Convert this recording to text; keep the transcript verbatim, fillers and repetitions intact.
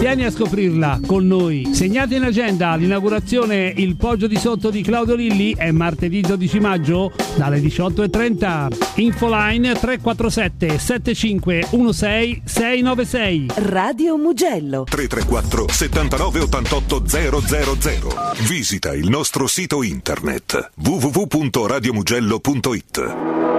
Vieni a scoprirla con noi. Segnate in agenda l'inaugurazione Il Poggio di Sotto di Claudio Lilli è martedì dodici maggio dalle diciotto e trenta. Infoline tre quattro sette sette cinque uno sei sei nove sei. Radio Mugello tre tre quattro settantanove ottantotto zero zero zero. Visita il nostro sito internet w w w punto radio mugello punto it.